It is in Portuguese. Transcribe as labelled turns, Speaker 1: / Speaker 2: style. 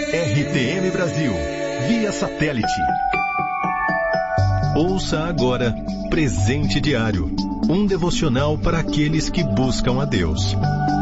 Speaker 1: RTM Brasil, via satélite. Ouça agora Presente Diário, um devocional para aqueles que buscam a Deus.